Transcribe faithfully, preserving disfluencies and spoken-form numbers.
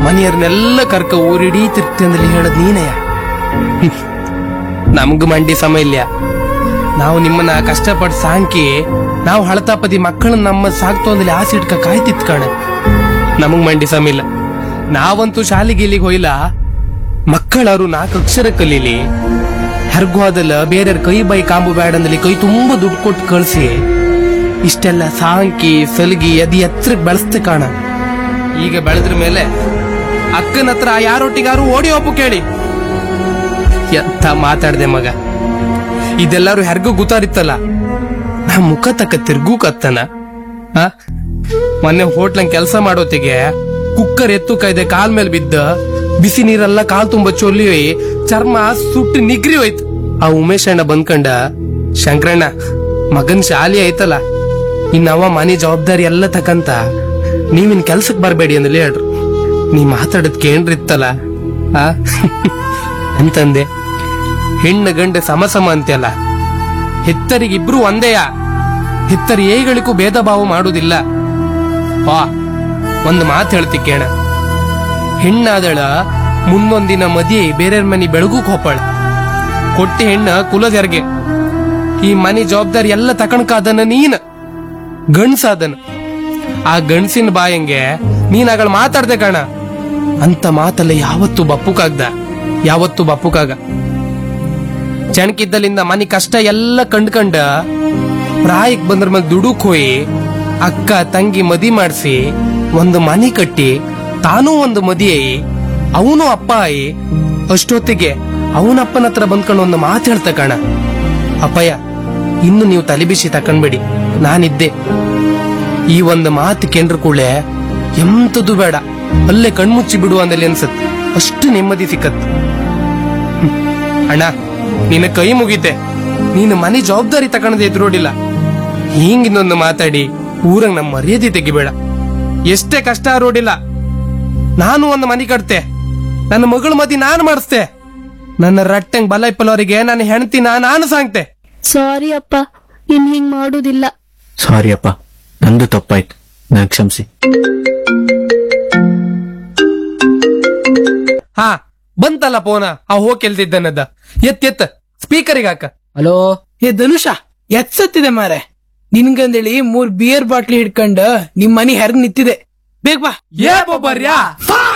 ಮನೆಯವ್ರನ್ನೆಲ್ಲ ಕರ್ಕ ಊರಿಡೀ ತಿರ್ತಿ ಅಂದಲ್ಲಿ ಹೇಳದ್ ನೀನೆಯ. ನಮ್ಗ ಮಂಡಿ ಸಮ ಇಲ್ಲ. ನಾವು ನಿಮ್ಮನ್ನ ಕಷ್ಟಪಟ್ಟು ಸಾಂಕಿ ನಾವು ಹಳತಾಪದಿ ಮಕ್ಕಳನ್ನ ನಮ್ಮ ಸಾಕ್ತು ಅಂದಲ್ಲಿ ಆಸೆ ಇಟ್ಕ ಕಾಯ್ತಿತ್ ಕಾಣ. ನಮಗ್ ಮಂಡಿ ಸಮ ಇಲ್ಲ. ನಾವಂತೂ ಶಾಲೆಗೆ ಇಲ್ಲಿಗೆ ಹೋಯ್ಲ. ಮಕ್ಕಳವರು ನಾಲ್ಕು ಅಕ್ಷರ ಕಲೀಲಿ, ಹರ್ಗೋದಲ್ಲ ಬೇರೆಯವ್ರ ಕೈ ಬೈ ಕಾಂಬು ಬ್ಯಾಡ ಅಂದಲ್ಲಿ ಕೈ ತುಂಬಾ ದುಡ್ಡು ಕೊಟ್ಟು ಕಳ್ಸಿ ಇಷ್ಟೆಲ್ಲ ಸಾಂಕಿ ಸಲಗಿ ಅದಿ ಎತ್ತರಕ್ಕೆ ಬೆಳೆಸ್ತೆ ಕಾಣ. ಈಗ ಬೆಳೆದ್ರ ಮೇಲೆ ಅಕ್ಕನ ಹತ್ರ ಯಾರೊಟ್ಟಿಗಾರು ಓಡಿ ಹೋಗು ಕೇಳಿ. ಎಂತ ಮಾತಾಡ್ದೆ ಮಗ. ಇದೆಲ್ಲಾರು ಹೆರ್ಗೂ ಗೊತ್ತಾರಿತ್ತಲ್ಲ, ನಾ ಮುಖ ತಕ್ಕ ತಿರ್ಗೂ ಕತ್ತನ. ಮೊನ್ನೆ ಹೋಟ್ಲಂಗ್ ಕೆಲಸ ಮಾಡೋತಿಗೆ ಕುಕ್ಕರ್ ಎತ್ತು ಕಾಯ್ದೆ ಕಾಲ್ ಮೇಲೆ ಬಿದ್ದ ಬಿಸಿ ನೀರೆಲ್ಲ ಕಾಲ್ ತುಂಬಾ ಚೊಲ್ಲಿ ಚರ್ಮ ಸುಟ್ಟು ನಿಗ್ರಿ ಹೋಯ್ತು. ಆ ಉಮೇಶ್ ಅಣ್ಣ ಬಂದ್ಕಂಡ, ಶಂಕರಣ್ಣ ಮಗನ್ ಶಾಲಿ ಆಯ್ತಲ್ಲ, ಇನ್ನವ ಮನೆ ಜವಾಬ್ದಾರಿ ಎಲ್ಲ ತಕಂತ ನೀವಿನ್ ಕೆಲ್ಸಕ್ ಬರ್ಬೇಡಿ ಅಂದಲ್ಲಿ ಹೇಳ್ರು. ನೀ ಮಾತಾಡದ್ ಕೇಳ್ರಿತ್ತಲ್ಲ ಆ ಅಂತಂದೆ. ಹೆಣ್ಣು ಗಂಡ ಸಮ ಸಮ ಅಂತೆಲ್ಲ, ಹೆತ್ತರಿಗಿಬ್ರು ಒಂದೇಯ. ಹೆತ್ತರಿ ಏಗಳಿಗೂ ಭೇದ ಭಾವ ಮಾಡುದಿಲ್ಲ. ಆ ಒಂದು ಮಾತು ಹೇಳ್ತಿ ಕೇಳ. ಹೆಣ್ಣಾದಳ ಮುಂದೊಂದಿನ ಮದಿ ಬೇರೆಯವ್ರ ಮನಿ ಬೆಳಗೂಕ್ ಹೋಪಾಳ. ಕೊಟ್ಟಿ ಹೆಣ್ಣ ಕುಲದೆರ್ಗೆ. ಈ ಮನಿ ಜವಾಬ್ದಾರಿ ಎಲ್ಲ ತಕಣಕಾದನ ನೀನ್ ಗಂಡ್ಸಾದನ. ಆ ಗಂಡ್ಸಿನ ಬಾಯಂಗೆ ನೀನಾಗಳ ಮಾತಾಡ್ದೆ ಕಣ. ಅಂತ ಮಾತಲ್ಲ ಯಾವತ್ತು ಬಪ್ಪುಕಾಗ್ದ, ಯಾವತ್ತು ಬಪ್ಪುಕಾಗ. ಚಣಕಿದ್ದಲಿಂದ ಮನಿ ಕಷ್ಟ ಎಲ್ಲ ಕಂಡ್ಕಂಡ ಪ್ರಾಯಕ್ ಬಂದ್ರ ಮೇಲೆ ದುಡುಕ್ ಹೋಯಿ ಅಕ್ಕ ತಂಗಿ ಮದಿ ಮಾಡಿಸಿ ಒಂದು ಮನಿ ಕಟ್ಟಿ ತಾನೂ ಒಂದು ಮದಿಯೈ ಅವನು ಅಪ್ಪ ಆಯಿ ಅಷ್ಟೊತ್ತಿಗೆ ಅವನಪ್ಪನ ಹತ್ರ ಬಂದ್ಕೊಂಡು ಒಂದು ಮಾತು ಹೇಳ್ತ ಕಣ. ಅಪ್ಪಯ್ಯ, ಇನ್ನು ನೀವು ತಲೆ ಬಿಸಿ ತಕೊಂಡ್ಬೇಡಿ, ನಾನಿದ್ದೆ. ಈ ಒಂದು ಮಾತು ಕೇಂದ್ರ ಕೂಳೆ ಎಂತದು ಬೇಡ, ಅಲ್ಲೇ ಕಣ್ಮುಚ್ಚಿ ಬಿಡು ಅಂದಲ್ಲಿ ಅನ್ಸತ್. ಅಷ್ಟು ನೆಮ್ಮದಿ ಸಿಕ್ಕತ್. ಅಣ್ಣ, ನಿನ್ನ ಕೈ ಮುಗಿತೆ. ನೀನು ಮನೆ ಜವಾಬ್ದಾರಿ ತಕೊಂಡದೆ ಎದುರೋಡಿಲ್ಲ. ಹಿಂಗಿನೊಂದು ಮಾತಾಡಿ ಊರಂಗ್ ನಮ್ಮ ಮರ್ಯಾದೆ ತೆಗಿಬೇಡ. ಎಷ್ಟೇ ಕಷ್ಟ ರೋಡಿಲ್ಲ, ನಾನು ಒಂದು ಮನೆ ಕಟ್ತೆ. ನನ್ನ ಮಗಳ ಮದಿ ನಾನು ಮಾಡಿಸ್ತೆ. ನನ್ನ ರಟ್ಟಂಗ್ ಬಲ ಇಪ್ಪಲವರಿಗೆ ನನ್ನ ಹೆಣ್ತಿನ ನಾನು ಸಾಂಗ್ತೆ. ಸಾರಿ ಅಪ್ಪ, ಇನ್ ಹಿಂಗ್ ಮಾಡುದಿಲ್ಲ. ಸಾರಿ ಅಪ್ಪ, ನಂದು ತಪ್ಪಾಯ್ತು, ನನ್ ಕ್ಷಮಿಸಿ. ಹಾ ಬಂತಲ್ಲ ಫೋನ, ಆ ಹೋಗ್ ಕೆಲ್ತಿದ್ದನದ. ಎತ್ ಎತ್ ಸ್ಪೀಕರಿಗೆ ಹಾಕ. ಹಲೋ, ಏ ಧನುಷ, ಎತ್ಸತ್ತಿದೆ ಮಾರೆ. ನಿನ್ಗಂದೇಳಿ ಮೂರ್ ಬಿಯರ್ ಬಾಟ್ಲಿ ಹಿಡ್ಕೊಂಡ ನಿಮ್ ಮನಿ ಹೆರ್ಗ್ ನಿಂತಿದೆ. ಬೇಗ ಬಾ. ಏ ಬರ್ಯಾ.